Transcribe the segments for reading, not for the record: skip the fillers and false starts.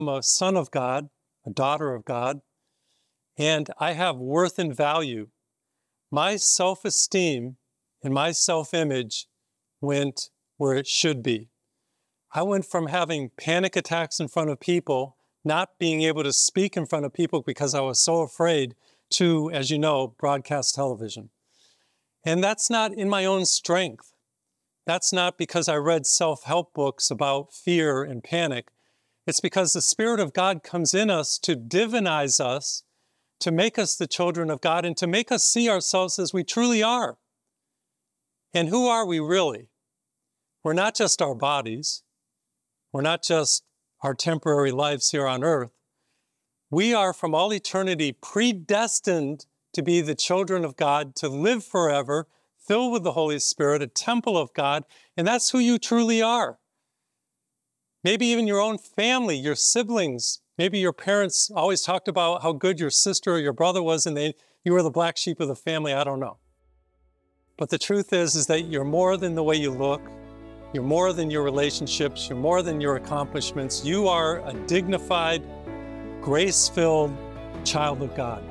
I'm a son of God, a daughter of God, and I have worth and value. My self-esteem and my self-image went where it should be. I went from having panic attacks in front of people, not being able to speak in front of people because I was so afraid, to, as you know, broadcast television. And that's not in my own strength. That's not because I read self-help books about fear and panic. It's because the Spirit of God comes in us to divinize us, to make us the children of God, and to make us see ourselves as we truly are. And who are we really? We're not just our bodies. We're not just our temporary lives here on earth. We are from all eternity predestined to be the children of God, to live forever, filled with the Holy Spirit, a temple of God, and that's who you truly are. Maybe even your own family, your siblings, maybe your parents always talked about how good your sister or your brother was and you were the black sheep of the family, I don't know. But the truth is that you're more than the way you look. You're more than your relationships. You're more than your accomplishments. You are a dignified, grace-filled child of God.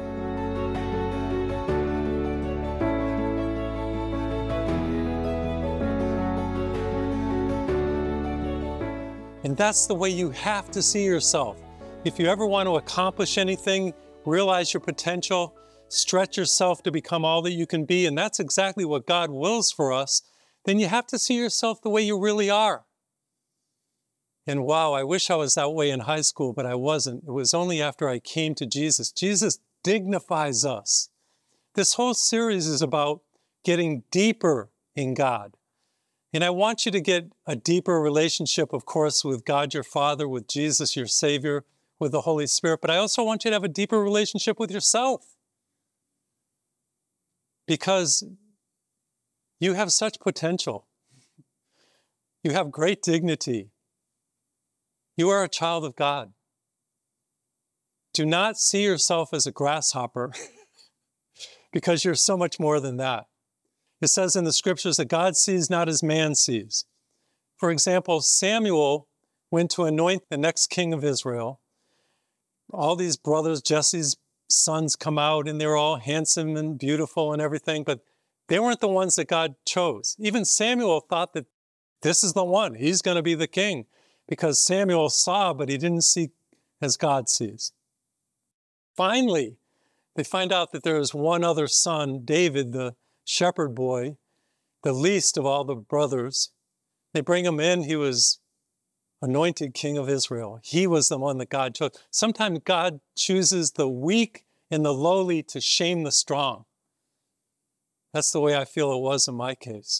And that's the way you have to see yourself. If you ever want to accomplish anything, realize your potential, stretch yourself to become all that you can be, and that's exactly what God wills for us, then you have to see yourself the way you really are. And wow, I wish I was that way in high school, but I wasn't. It was only after I came to Jesus. Jesus dignifies us. This whole series is about getting deeper in God. And I want you to get a deeper relationship, of course, with God your Father, with Jesus your Savior, with the Holy Spirit. But I also want you to have a deeper relationship with yourself. Because you have such potential. You have great dignity. You are a child of God. Do not see yourself as a grasshopper because you're so much more than that. It says in the scriptures that God sees not as man sees. For example, Samuel went to anoint the next king of Israel. All these brothers, Jesse's sons, come out and they're all handsome and beautiful and everything, but they weren't the ones that God chose. Even Samuel thought that this is the one, he's going to be the king, because Samuel saw, but he didn't see as God sees. Finally, they find out that there is one other son, David, the shepherd boy, the least of all the brothers. They bring him in. He was anointed king of Israel. He was the one that God chose. Sometimes God chooses the weak and the lowly to shame the strong. That's the way I feel it was in my case.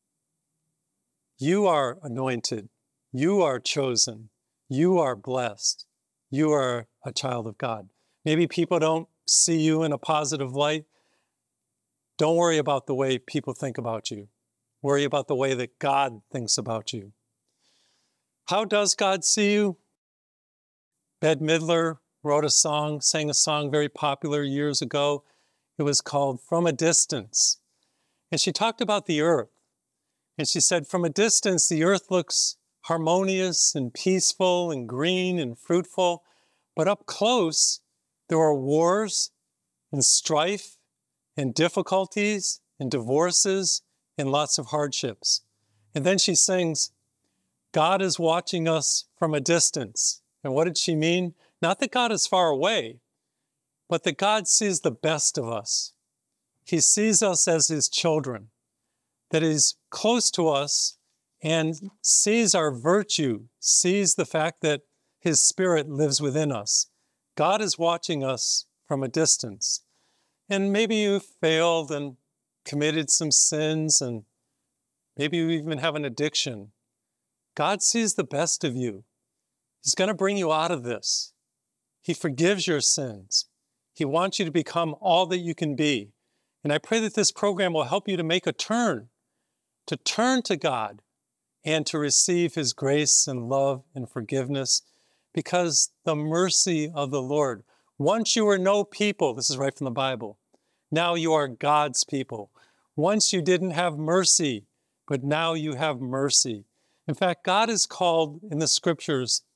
You are anointed. You are chosen. You are blessed. You are a child of God. Maybe people don't see you in a positive light. Don't worry about the way people think about you. Worry about the way that God thinks about you. How does God see you? Bette Midler wrote a song, sang a song very popular years ago. It was called From a Distance. And she talked about the earth. And she said, from a distance, the earth looks harmonious and peaceful and green and fruitful. But up close, there are wars and strife and difficulties and divorces and lots of hardships. And then she sings, God is watching us from a distance. And what did she mean? Not that God is far away, but that God sees the best of us. He sees us as his children, that he's close to us and sees our virtue, sees the fact that his Spirit lives within us. God is watching us from a distance. And maybe you failed and committed some sins, and maybe you even have an addiction. God sees the best of you. He's going to bring you out of this. He forgives your sins. He wants you to become all that you can be. And I pray that this program will help you to make a turn to God and to receive his grace and love and forgiveness, because the mercy of the Lord. Once you were no people, this is right from the Bible, now you are God's people. Once you didn't have mercy, but now you have mercy. In fact, God is called in the scriptures